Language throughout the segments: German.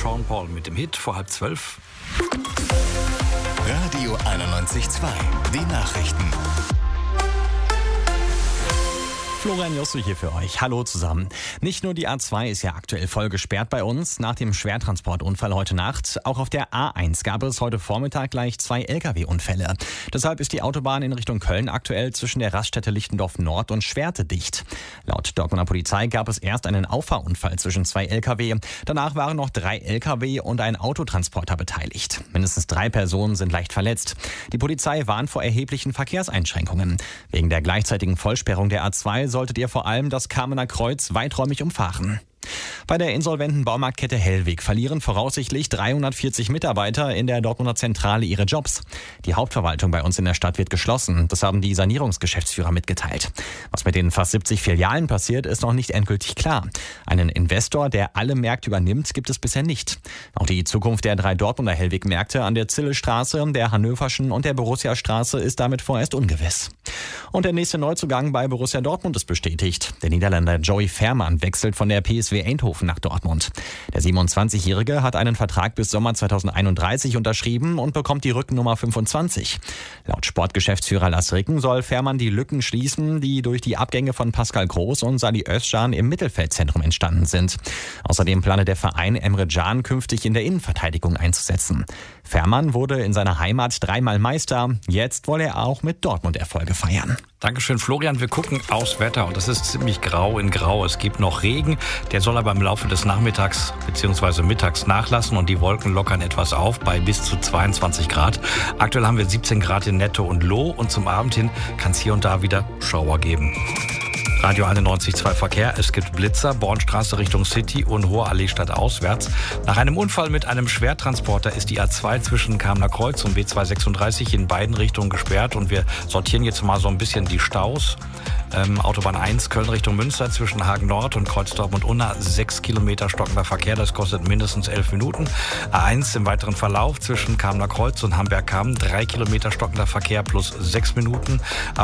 Sean Paul mit dem Hit vor 11:30. Radio 91.2, die Nachrichten. Florian Josse hier für euch. Hallo zusammen. Nicht nur die A2 ist ja aktuell voll gesperrt bei uns nach dem Schwertransportunfall heute Nacht. Auch auf der A1 gab es heute Vormittag gleich 2 Lkw-Unfälle. Deshalb ist die Autobahn in Richtung Köln aktuell zwischen der Raststätte Lichtendorf Nord und Schwerte dicht. Laut Dortmunder Polizei gab es erst einen Auffahrunfall zwischen 2 Lkw. Danach waren noch 3 Lkw und ein Autotransporter beteiligt. Mindestens 3 Personen sind leicht verletzt. Die Polizei warnt vor erheblichen Verkehrseinschränkungen. Wegen der gleichzeitigen Vollsperrung der A2 solltet ihr vor allem das Kamener Kreuz weiträumig umfahren. Bei der insolventen Baumarktkette Hellweg verlieren voraussichtlich 340 Mitarbeiter in der Dortmunder Zentrale ihre Jobs. Die Hauptverwaltung bei uns in der Stadt wird geschlossen. Das haben die Sanierungsgeschäftsführer mitgeteilt. Was mit den fast 70 Filialen passiert, ist noch nicht endgültig klar. Einen Investor, der alle Märkte übernimmt, gibt es bisher nicht. Auch die Zukunft der 3 Dortmunder Hellweg-Märkte an der Zillestraße, der Hannöverschen und der Borussia-Straße ist damit vorerst ungewiss. Und der nächste Neuzugang bei Borussia Dortmund ist bestätigt. Der Niederländer Joey Veerman wechselt von der PSV Eindhoven nach Dortmund. Der 27-Jährige hat einen Vertrag bis Sommer 2031 unterschrieben und bekommt die Rückennummer 25. Laut Sportgeschäftsführer Lars Ricken soll Veerman die Lücken schließen, die durch die Abgänge von Pascal Groß und Salih Özcan im Mittelfeldzentrum entstanden sind. Außerdem plane der Verein Emre Can künftig in der Innenverteidigung einzusetzen. Veerman wurde in seiner Heimat 3-mal Meister. Jetzt wolle er auch mit Dortmund Erfolge feiern. Dankeschön, Florian. Wir gucken aufs Wetter und es ist ziemlich grau in grau. Es gibt noch Regen, der soll aber im Laufe des Nachmittags bzw. mittags nachlassen und die Wolken lockern etwas auf bei bis zu 22 Grad. Aktuell haben wir 17 Grad in Netto und Loh und zum Abend hin kann es hier und da wieder Schauer geben. Radio 91.2 Verkehr. Es gibt Blitzer, Bornstraße Richtung City und Hohe Allee stadtauswärts. Nach einem Unfall mit einem Schwertransporter ist die A2 zwischen Kamener Kreuz und B236 in beiden Richtungen gesperrt und wir sortieren jetzt mal so ein bisschen die Staus. Autobahn 1 Köln Richtung Münster zwischen Hagen Nord und Kreuzdorf und Unna 6 Kilometer stockender Verkehr, das kostet mindestens 11 Minuten. A1 im weiteren Verlauf zwischen Kamener Kreuz und Hamberg-Kamm 3 Kilometer stockender Verkehr plus 6 Minuten.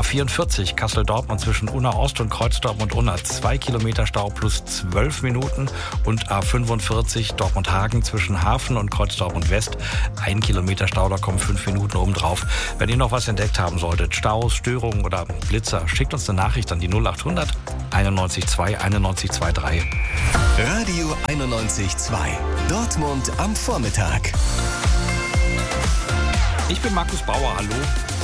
A44 Kassel-Dortmund zwischen Unna Ost und Kreuzdorf und Unna 2 Kilometer Stau plus 12 Minuten und A45 Dortmund-Hagen zwischen Hafen und Kreuzdorf und West 1 Kilometer Stau, da kommen 5 Minuten obendrauf. Wenn ihr noch was entdeckt haben solltet, Staus, Störungen oder Blitzer, schickt uns eine Nachricht an die 0800 91.2 91.23. Radio 91.2, Dortmund am Vormittag. Ich bin Markus Bauer, hallo.